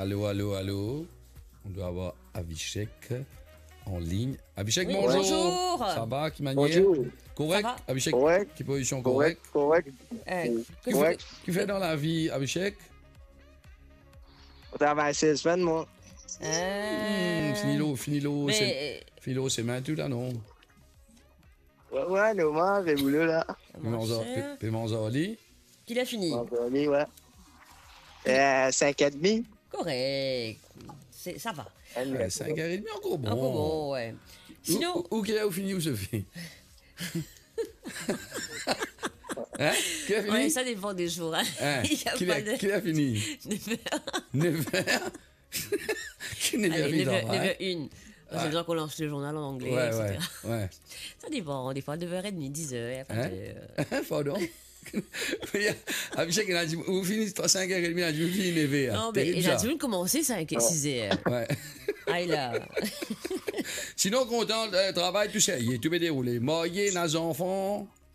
Allô, allô, allô. On doit avoir Abhishek en ligne. Abhishek, Oui, bonjour. bonjour. Ça va, qui manière? Bonjour. Correct, Ça va? Abhishek? Correct. Qui position Correct, correcte? correct. Qu'est-ce Correct. Tu fais dans la vie, Abhishek? On travaille 16 semaines, moi. Finilo, Mais Philo, c'est maintenant, là, non? Ouais, nous, moi, j'ai voulu, là. mon cher, Paiement Zali. qu'il a fini. On va aller, ouais. 5h30. Correct. Ça va. 5h30, encore bon. Encore bon, ouais. Sinon, Où qu'il a fini, où se fait? Hein? Qui a fini? ouais, ça dépend des jours. Hein. Hein? Il y a Qui pas a, de... qui a fini? 9h? Qui n'est pas Allez, fini 9h01. J'ai besoin qu'on lance le journal en anglais, Ouais, etc. ouais. Ça dépend. Des fois, 9h30, 10h, il n'y a pas de... Pardon? Abhishek, il a dit, vous finissez 5h30, il a dit, vous finissez 9h. Non, mais il a dû commencer 6h. Ouais. Ah, il a... Sinon, content, travail, tout ça, il est tout bien déroulé. Marié, dans les enfants.